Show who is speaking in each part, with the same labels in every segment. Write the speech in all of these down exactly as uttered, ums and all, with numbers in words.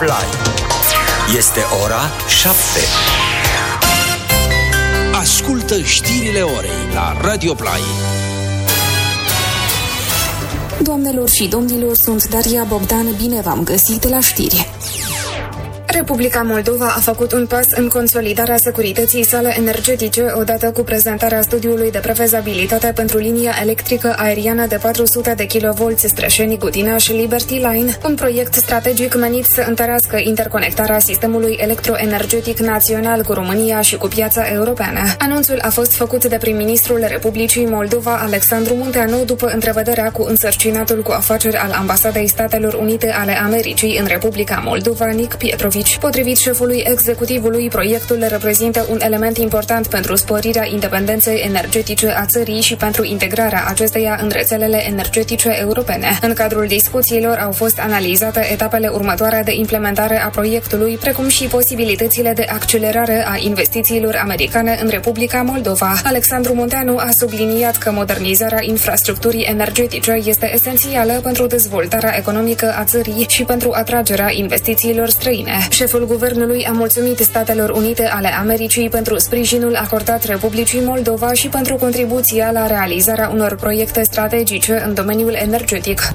Speaker 1: Play. Este ora șapte.
Speaker 2: Ascultă știrile orei la Radio Play.
Speaker 3: Doamnelor și domnilor, sunt Daria Bogdan, bine v-am găsit la știri. Republica Moldova a făcut un pas în consolidarea securității sale energetice odată cu prezentarea studiului de prefezabilitate pentru linia electrică aeriană de patru sute de kilovolți Strășeni-Gutinaș Liberty Line, un proiect strategic menit să întărească interconectarea sistemului electroenergetic național cu România și cu piața europeană. Anunțul a fost făcut de prim-ministrul Republicii Moldova, Alexandru Munteanu, după întrevederea cu însărcinatul cu afaceri al Ambasadei Statelor Unite ale Americii în Republica Moldova, Nic Pietrovici. Potrivit șefului executivului, proiectul reprezintă un element important pentru sporirea independenței energetice a țării și pentru integrarea acesteia în rețelele energetice europene. În cadrul discuțiilor au fost analizate etapele următoare de implementare a proiectului, precum și posibilitățile de accelerare a investițiilor americane în Republica Moldova. Alexandru Munteanu a subliniat că modernizarea infrastructurii energetice este esențială pentru dezvoltarea economică a țării și pentru atragerea investițiilor străine. Șeful guvernului a mulțumit Statelor Unite ale Americii pentru sprijinul acordat Republicii Moldova și pentru contribuția la realizarea unor proiecte strategice în domeniul energetic.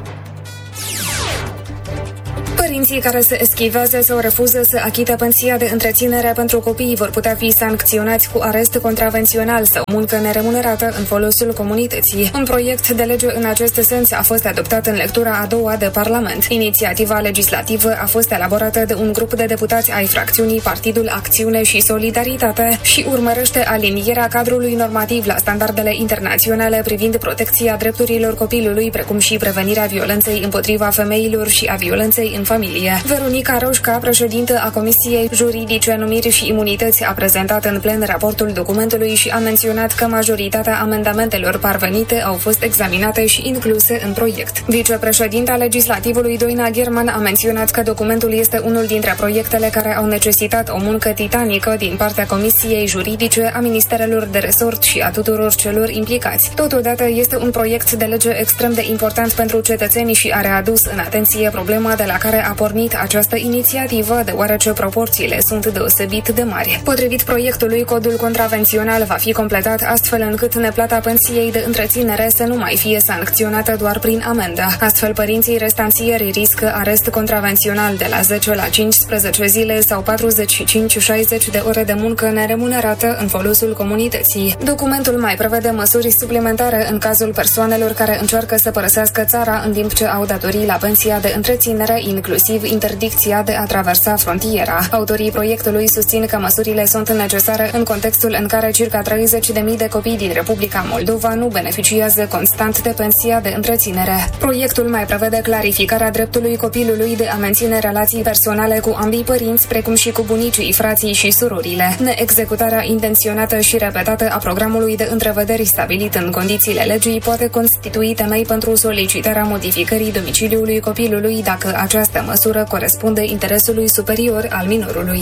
Speaker 3: Părinții care se eschivează sau refuză să achite pensia de întreținere pentru copii vor putea fi sancționați cu arest contravențional sau muncă neremunerată în folosul comunității. Un proiect de lege în acest sens a fost adoptat în lectura a doua de Parlament. Inițiativa legislativă a fost elaborată de un grup de deputați ai fracțiunii Partidul Acțiune și Solidaritate și urmărește alinierea cadrului normativ la standardele internaționale privind protecția drepturilor copilului, precum și prevenirea violenței împotriva femeilor și a violenței în familie. Veronica Roșca, președintă a Comisiei Juridice, Numiri și Imunități, a prezentat în plen raportul documentului și a menționat că majoritatea amendamentelor parvenite au fost examinate și incluse în proiect. Vicepreședinta legislativului Doina Gherman a menționat că documentul este unul dintre proiectele care au necesitat o muncă titanică din partea Comisiei Juridice, a ministerelor de resort și a tuturor celor implicați. Totodată este un proiect de lege extrem de important pentru cetățeni și a readus în atenție problema de la care a pornit această inițiativă, deoarece proporțiile sunt deosebit de mari. Potrivit proiectului, codul contravențional va fi completat astfel încât neplata pensiei de întreținere să nu mai fie sancționată doar prin amendă. Astfel, părinții restanțieri riscă arest contravențional de la zece la cincisprezece zile sau patruzeci și cinci șaizeci de ore de muncă neremunerată în folosul comunității. Documentul mai prevede măsuri suplimentare în cazul persoanelor care încearcă să părăsească țara în timp ce au datorii la pensia de întreținere, inclusiv interdicția de a traversa frontiera. Autorii proiectului susțin că măsurile sunt necesare în contextul în care circa treizeci de mii de copii din Republica Moldova nu beneficiază constant de pensia de întreținere. Proiectul mai prevede clarificarea dreptului copilului de a menține relații personale cu ambii părinți, precum și cu bunicii, frații și surorile. Neexecutarea intenționată și repetată a programului de întrevederi stabilit în condițiile legii poate constitui temei pentru solicitarea modificării domiciliului copilului dacă această măsură corespunde interesului superior al minorului.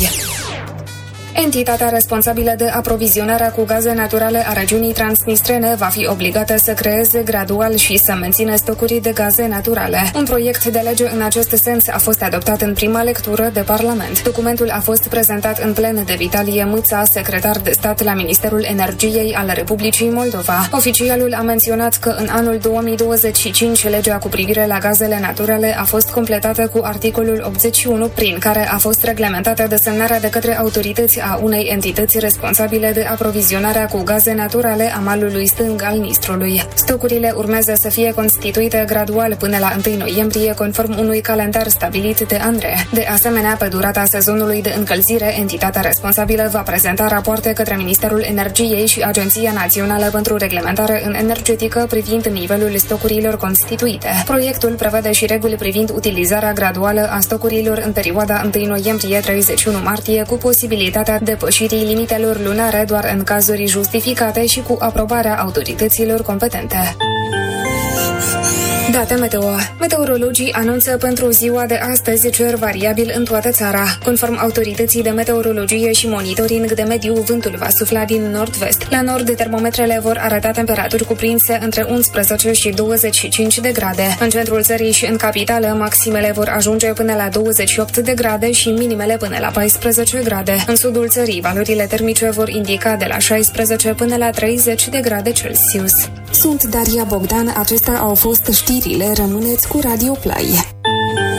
Speaker 3: Entitatea responsabilă de aprovizionarea cu gaze naturale a regiunii transnistrene va fi obligată să creeze gradual și să mențină stocuri de gaze naturale. Un proiect de lege în acest sens a fost adoptat în prima lectură de Parlament. Documentul a fost prezentat în plen de Vitalie Mâța, secretar de stat la Ministerul Energiei al Republicii Moldova. Oficialul a menționat că în anul două mii douăzeci și cinci legea cu privire la gazele naturale a fost completată cu articolul optzeci și unu, prin care a fost reglementată desemnarea de către autorități a unei entități responsabile de aprovizionarea cu gaze naturale a malului stâng al Nistrului. Stocurile urmează să fie constituite gradual până la întâi noiembrie, conform unui calendar stabilit de ANRE. De asemenea, pe durata sezonului de încălzire, entitatea responsabilă va prezenta rapoarte către Ministerul Energiei și Agenția Națională pentru Reglementare în Energetică privind nivelul stocurilor constituite. Proiectul prevede și reguli privind utilizarea graduală a stocurilor în perioada întâi noiembrie - treizeci și unu martie, cu posibilitatea depășirii limitelor lunare doar în cazuri justificate și cu aprobarea autorităților competente. Date meteo. Meteorologii anunță pentru ziua de astăzi cer variabil în toată țara. Conform autorității de meteorologie și monitoring de mediu, vântul va sufla din nord-vest. La nord, termometrele vor arăta temperaturi cuprinse între unsprezece și douăzeci și cinci de grade. În centrul țării și în capitală, maximele vor ajunge până la douăzeci și opt de grade și minimele până la paisprezece grade. În sudul țării, valorile termice vor indica de la șaisprezece până la treizeci de grade Celsius. Sunt Daria Bogdan, acestea au fost știrile, rămâneți cu Radio Play.